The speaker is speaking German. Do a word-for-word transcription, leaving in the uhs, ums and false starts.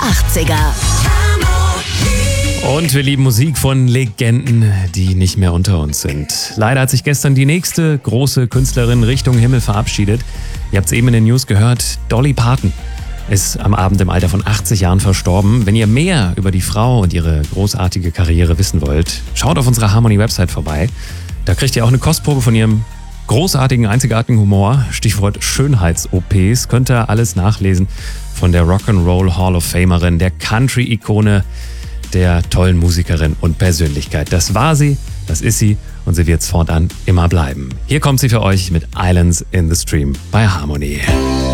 achtziger. Und wir lieben Musik von Legenden, die nicht mehr unter uns sind. Leider hat sich gestern die nächste große Künstlerin Richtung Himmel verabschiedet. Ihr habt es eben in den News gehört, Dolly Parton ist am Abend im Alter von achtzig Jahren verstorben. Wenn ihr mehr über die Frau und ihre großartige Karriere wissen wollt, schaut auf unserer Harmony-Website vorbei. Da kriegt ihr auch eine Kostprobe von ihrem großartigen, einzigartigen Humor. Stichwort Schönheits-O Ps. Könnt ihr alles nachlesen von der Rock'n'Roll Hall of Famerin, der Country-Ikone, der tollen Musikerin und Persönlichkeit. Das war sie, das ist sie und sie wird es fortan immer bleiben. Hier kommt sie für euch mit Islands in the Stream bei Harmony.